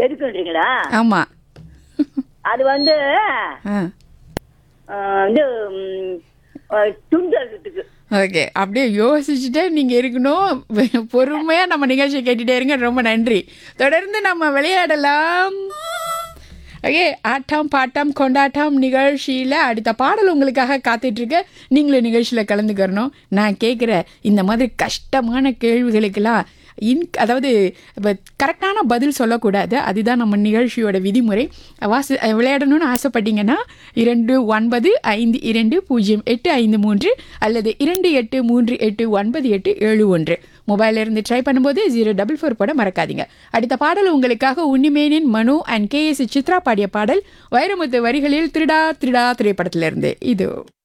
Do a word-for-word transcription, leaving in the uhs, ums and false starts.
எதுக்குன்றீங்களா? ஆமா. அது வந்து ஆ. அஹ், வந்து ம், அஹ், துண்டறதுக்கு. ஓகே, அப்படியே யோசிச்சுட்டே நீங்க இருக்கணும். வெ- பொறுமையா நம்ம நிகழ்ச்சியை கேட்டுட்டே இருங்க. ரொம்ப நன்றி. தொடர்ந்து நம்ம விளையாடலாம். ஓகே, ஆட்டம் பாட்டம் கொண்டாட்டம் நிகழ்ச்சியில் அடுத்த பாடல் உங்களுக்காக காத்துட்டு இருக்கு. நீங்களும் நிகழ்ச்சியில் கலந்துக்கிறணும். நான் கேட்குற இந்த மாதிரி கஷ்டமான கேள்விகளுக்கெல்லாம் இன் அதாவது இப்போ கரெக்டான பதில் சொல்லக்கூடாது. அதுதான் நம்ம நிகழ்ச்சியோட விதிமுறை. வாசி விளையாடணும்னு ஆசைப்பட்டீங்கன்னா இரண்டு ஒன்பது ஐந்து இரண்டு பூஜ்ஜியம் எட்டு ஐந்து மூன்று அல்லது இரண்டு எட்டு மூன்று எட்டு ஒன்பது எட்டு ஏழு ஒன்று மொபைலில் இருந்து ட்ரை பண்ணும்போது ஜீரோ டபுள் ஃபோர் போட மறக்காதீங்க. அடுத்த பாடல் உங்களுக்காக உன்னிமேனின் மனு அண்ட் கே எஸ் சித்ரா பாடிய பாடல் வைரமுத்து வரிகளில் திருடா திருடா திரைப்படத்திலிருந்து இது.